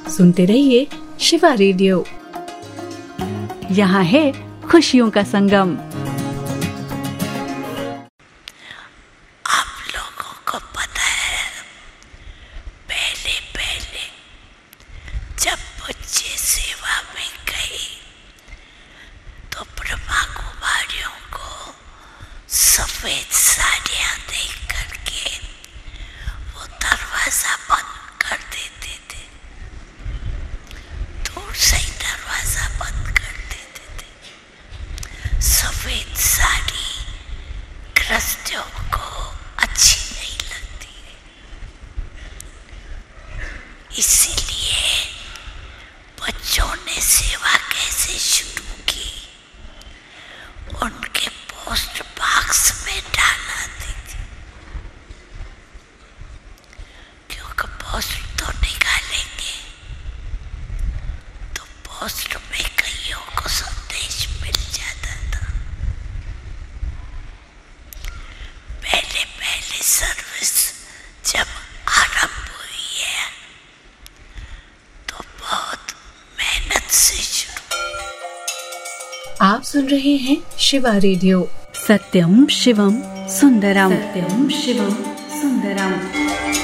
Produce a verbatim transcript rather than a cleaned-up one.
सुनते रहिए शिवा रेडियो। यहाँ है खुशियों का संगम। आप सुन रहे हैं शिवा रेडियो। सत्यम शिवम सुंदरम, सत्यम शिवम सुंदरम।